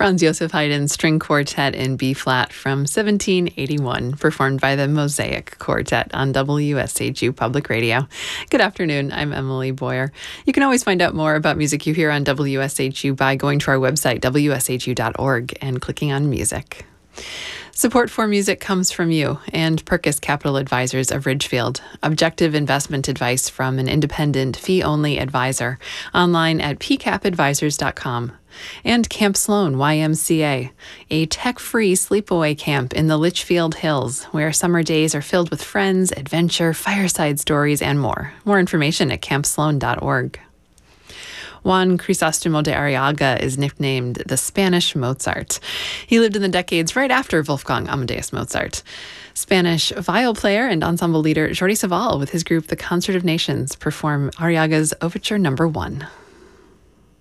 Franz Joseph Haydn String Quartet in B-flat from 1781, performed by the Mosaic Quartet on WSHU Public Radio. Good afternoon, I'm Emily Boyer. You can always find out more about music you hear on WSHU by going to our website, wshu.org, and clicking on music. Support for music comes from you and Perkis Capital Advisors of Ridgefield. Objective investment advice from an independent, fee-only advisor. Online at pcapadvisors.com. And Camp Sloan YMCA, a tech-free sleepaway camp in the Litchfield Hills, where summer days are filled with friends, adventure, fireside stories, and more. More information at campsloan.org. Juan Crisostomo de Arriaga is nicknamed the Spanish Mozart. He lived in the decades right after Wolfgang Amadeus Mozart. Spanish viol player and ensemble leader Jordi Savall with his group The Concert of Nations perform Arriaga's Overture No. 1.